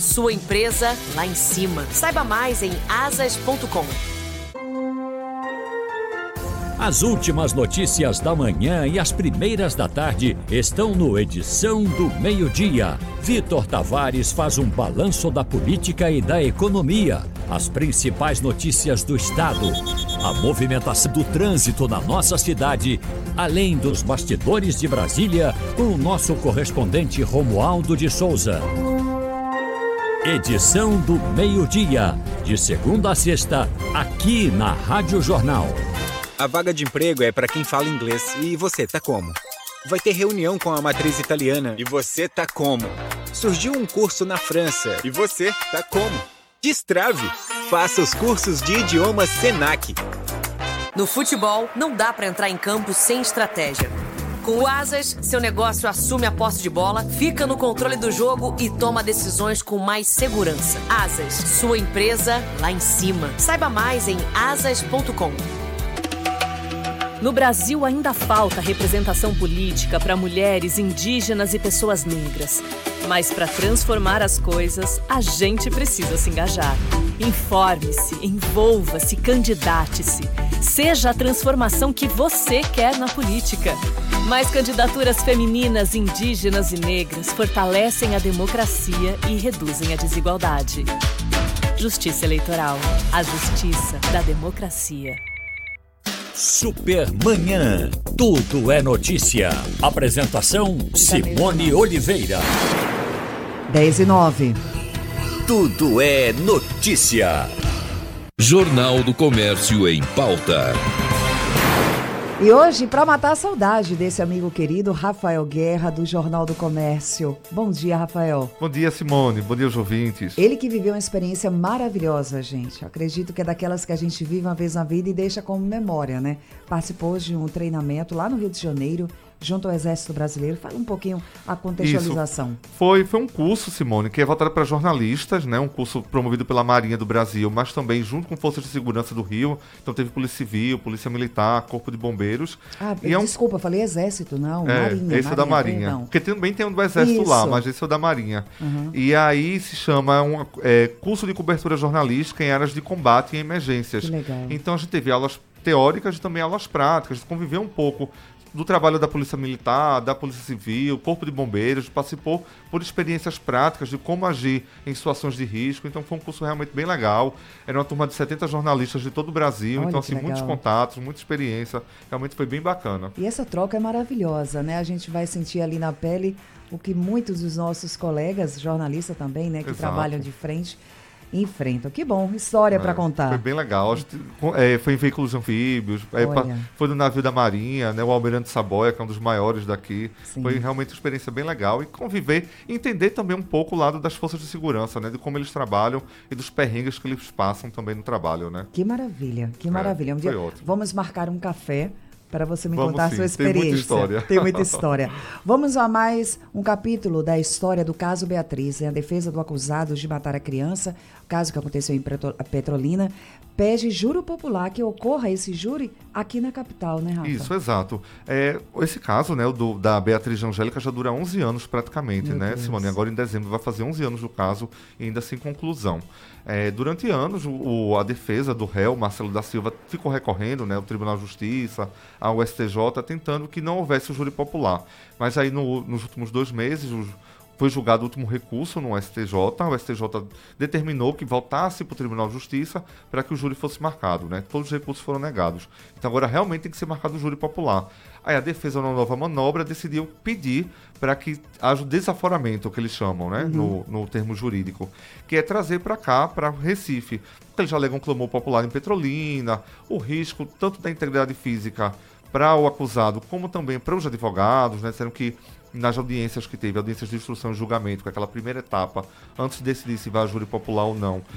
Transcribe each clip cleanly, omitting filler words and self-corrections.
sua empresa lá em cima. Saiba mais em asas.com. As últimas notícias da manhã e as primeiras da tarde estão no Edição do Meio-Dia. Vitor Tavares faz um balanço da política e da economia, as principais notícias do estado, a movimentação do trânsito na nossa cidade, além dos bastidores de Brasília, com o nosso correspondente Romualdo de Souza. Edição do Meio-Dia, de segunda a sexta, aqui na Rádio Jornal. A vaga de emprego é para quem fala inglês. E você tá como? Vai ter reunião com a matriz italiana. E você tá como? Surgiu um curso na França. E você tá como? Destrave! Faça os cursos de idiomas Senac. No futebol, não dá para entrar em campo sem estratégia. Com o Asas, seu negócio assume a posse de bola, fica no controle do jogo e toma decisões com mais segurança. Asas, sua empresa lá em cima. Saiba mais em asas.com. No Brasil ainda falta representação política para mulheres, indígenas e pessoas negras. Mas para transformar as coisas, a gente precisa se engajar. Informe-se, envolva-se, candidate-se. Seja a transformação que você quer na política. Mais candidaturas femininas, indígenas e negras fortalecem a democracia e reduzem a desigualdade. Justiça Eleitoral. A justiça da democracia. Supermanhã. Tudo é notícia. Apresentação Simone Oliveira. 10:09. Tudo é notícia. Jornal do Comércio em pauta. E hoje, para matar a saudade desse amigo querido, Rafael Guerra, do Jornal do Comércio. Bom dia, Rafael. Bom dia, Simone. Bom dia aos ouvintes. Ele que viveu uma experiência maravilhosa, gente. Acredito que é daquelas que a gente vive uma vez na vida e deixa como memória, né? Participou de um treinamento lá no Rio de Janeiro, junto ao Exército Brasileiro. Fala um pouquinho a contextualização. Isso. Foi um curso, Simone, que é voltado para jornalistas, né? Um curso promovido pela Marinha do Brasil, mas também junto com Forças de Segurança do Rio. Então teve Polícia Civil, Polícia Militar, Corpo de Bombeiros. Desculpa, falei Exército, não, Marinha. Esse é da Marinha. Perdão. Porque também tem um do Exército lá, mas esse é o da Marinha. Uhum. E aí se chama curso de cobertura jornalística em áreas de combate e emergências. Que legal. Então a gente teve aulas teóricas e também aulas práticas, de conviver um pouco do trabalho da Polícia Militar, da Polícia Civil, Corpo de Bombeiros, participou por experiências práticas de como agir em situações de risco. Então foi um curso realmente bem legal. Era uma turma de 70 jornalistas de todo o Brasil. Olha, então assim, muitos contatos, muita experiência. Realmente foi bem bacana. E essa troca é maravilhosa, né? A gente vai sentir ali na pele o que muitos dos nossos colegas, jornalistas também, né, que Exato. trabalham de frente, enfrentam. Que bom, história para contar. Foi bem legal. A gente, foi em veículos anfíbios, foi no navio da Marinha, né, o Almirante Saboia, que é um dos maiores daqui. Sim. Foi realmente uma experiência bem legal. E conviver, entender também um pouco o lado das forças de segurança, né, de como eles trabalham e dos perrengues que eles passam também no trabalho, né? Que maravilha, que maravilha. Um dia foi ótimo. vamos marcar um café para você me Vamos contar a sim, sua experiência. tem muita história. Tem muita história. Vamos a mais um capítulo da história do caso Beatriz. A defesa do acusado de matar a criança, o caso que aconteceu em Petrolina, pede júri popular, que ocorra esse júri aqui na capital, né, Rafa? Isso, exato. Esse caso, né, da Beatriz Angélica, já dura 11 anos praticamente, Meu né, Deus. Simone? Agora em dezembro vai fazer 11 anos do caso e ainda sem conclusão. Durante anos, a defesa do réu, Marcelo da Silva, ficou recorrendo, né, ao Tribunal de Justiça, ao STJ, tentando que não houvesse o júri popular. Mas aí, nos últimos 2 meses, foi julgado o último recurso no STJ. O STJ determinou que voltasse para o Tribunal de Justiça para que o júri fosse marcado, né? Todos os recursos foram negados. Então agora realmente tem que ser marcado o júri popular. Aí a defesa, na nova manobra, decidiu pedir para que haja o desaforamento, que eles chamam, né? No termo jurídico, que é trazer para cá, para Recife. Porque eles já alegam clamor popular em Petrolina, o risco tanto da integridade física para o acusado, como também para os advogados, né? Disseram que nas audiências que teve, audiências de instrução e julgamento, que é aquela primeira etapa, antes de decidir se vai a júri popular ou não,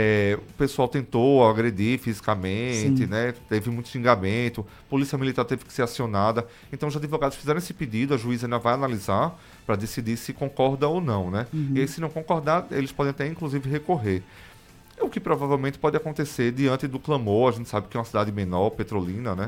o pessoal tentou agredir fisicamente, né? Teve muito xingamento, polícia militar teve que ser acionada. Então os advogados fizeram esse pedido, a juíza ainda vai analisar para decidir se concorda ou não, né? E aí, se não concordar, eles podem até inclusive recorrer. O que provavelmente pode acontecer diante do clamor. A gente sabe que é uma cidade menor, Petrolina, né?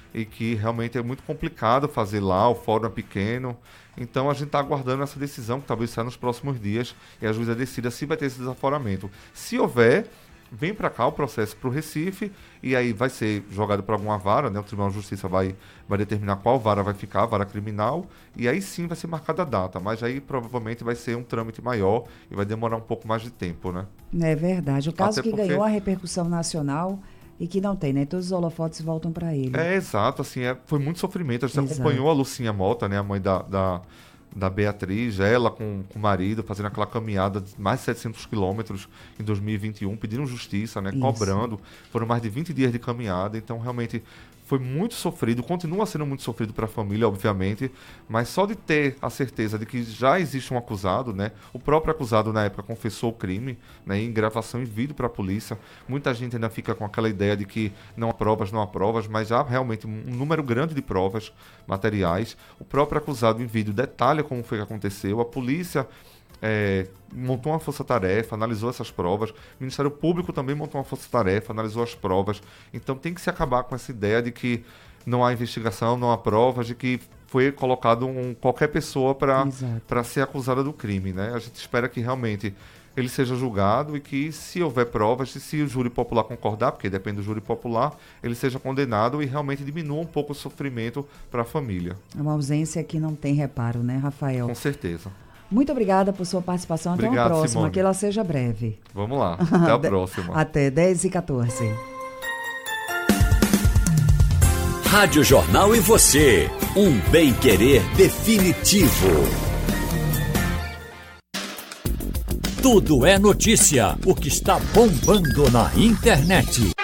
e que realmente é muito complicado fazer lá, o fórum é pequeno. Então a gente está aguardando essa decisão, que talvez saia nos próximos dias, e a juíza decida se vai ter esse desaforamento. Se houver, vem para cá o processo para o Recife, e aí vai ser jogado para alguma vara, né? O Tribunal de Justiça vai determinar qual vara vai ficar, a vara criminal, e aí sim vai ser marcada a data, mas aí provavelmente vai ser um trâmite maior e vai demorar um pouco mais de tempo, né? É verdade. O caso Até que ganhou a repercussão nacional e que não tem, né? Todos os holofotes voltam para ele. Exato, assim, foi muito sofrimento. A gente Exato. acompanhou a Lucinha Mota, né? A mãe da Beatriz, ela com o marido, fazendo aquela caminhada de mais de 700 quilômetros em 2021, pedindo justiça, né? Isso. Cobrando. Foram mais de 20 dias de caminhada, então realmente foi muito sofrido, continua sendo muito sofrido para a família, obviamente, mas só de ter a certeza de que já existe um acusado, né? O próprio acusado, na época, confessou o crime, né? Em gravação e vídeo para a polícia. Muita gente ainda fica com aquela ideia de que não há provas, mas há realmente um número grande de provas materiais. O próprio acusado em vídeo detalha como foi que aconteceu. A polícia montou uma força-tarefa, analisou essas provas. O Ministério Público também montou uma força-tarefa, analisou as provas. Então tem que se acabar com essa ideia de que não há investigação, não há provas, de que foi colocado qualquer pessoa para ser acusada do crime, né? A gente espera que realmente ele seja julgado e que, se houver provas, e se o júri popular concordar, porque depende do júri popular, ele seja condenado e realmente diminua um pouco o sofrimento para a família. É uma ausência que não tem reparo, né, Rafael? Com certeza. Muito obrigada por sua participação. Até Obrigado, uma próxima, Simone. que ela seja breve. Vamos lá, até a próxima. Até 10h14. Rádio Jornal e você, um bem-querer definitivo. Tudo é notícia, o que está bombando na internet.